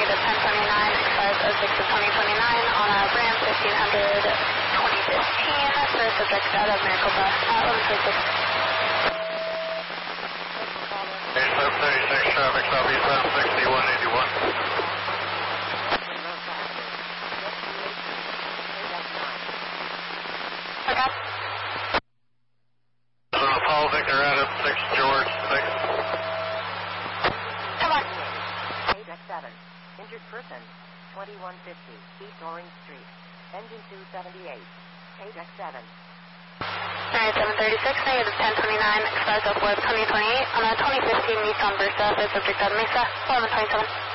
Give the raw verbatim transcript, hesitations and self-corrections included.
negative ten twenty-nine, expires oh six of twenty twenty-nine on a brand fifteen hundred twenty fifteen for subject out of Maricopa, uh, eleven twenty-six. seven thirty-six traffic, southeastbound sixty-one eighty-one. Okay. So Paul Victor Adam, six George, six. Come on. Ajax seven, injured person, twenty-one fifty, East Orange Street, engine two seventy-eight, Ajax seven. Alright, seven thirty-six, negative ten twenty-nine, expires oh four of twenty twenty-eight on a twenty fifteen Nissan Versa for subject out of Mesa, eleven twenty-seven.